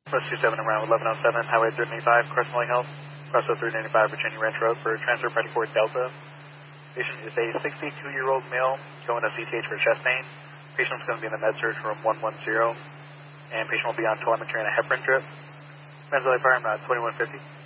Plus 27 around 1107, Highway 395, Crescent Health, cross 395 Virginia Ranch Road for transfer for Delta. Patient is a 62-year-old male going to CTH for chest pain. Patient's going to be in the med-surg room 110, and patient will be on telemetry and a heparin drip. Translate fire 2150.